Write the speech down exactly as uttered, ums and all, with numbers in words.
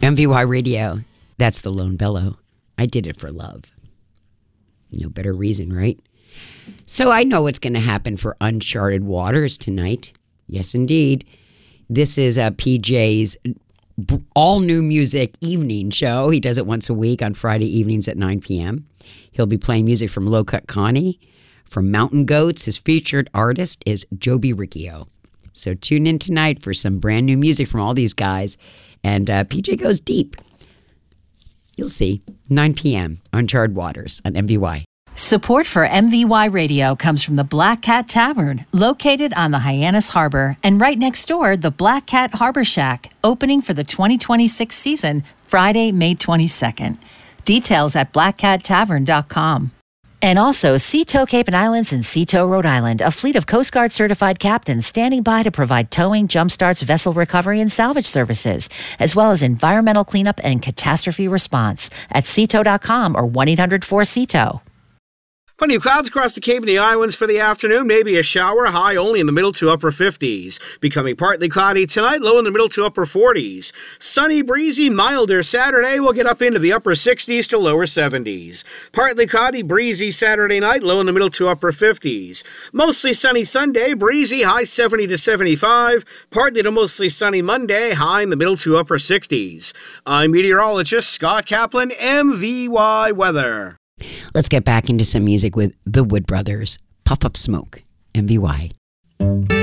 M V Y Radio. That's the Lone Bellow. I did it for love. No better reason, right? So I know what's going to happen for Uncharted Waters tonight. Yes, indeed. This is uh, P J's all-new music evening show. He does it once a week on Friday evenings at nine p.m. He'll be playing music from Low Cut Connie, from Mountain Goats. His featured artist is Joby Riccio. So tune in tonight for some brand new music from all these guys. And uh, P J goes deep. You'll see. nine p.m. Uncharted Waters on M V Y. Support for M V Y Radio comes from the Black Cat Tavern, located on the Hyannis Harbor, and right next door, the Black Cat Harbor Shack, opening for the twenty twenty-six season, Friday, May twenty-second. Details at black cat tavern dot com. And also, Seatow Cape and Islands and Seatow, Rhode Island, a fleet of Coast Guard certified captains standing by to provide towing, jumpstarts, vessel recovery, and salvage services, as well as environmental cleanup and catastrophe response at seatow dot com or one eight hundred four C E T O W. Plenty of clouds across the Cape and the Islands for the afternoon. Maybe a shower, high only in the middle to upper fifties. Becoming partly cloudy tonight, low in the middle to upper forties. Sunny, breezy, milder Saturday. We'll get up into the upper sixties to lower seventies. Partly cloudy, breezy Saturday night, low in the middle to upper fifties. Mostly sunny Sunday, breezy, high seventy to seventy-five. Partly to mostly sunny Monday, high in the middle to upper sixties. I'm meteorologist Scott Kaplan, M V Y Weather. Let's get back into some music with the Wood Brothers. Puff Up Smoke, M V Y.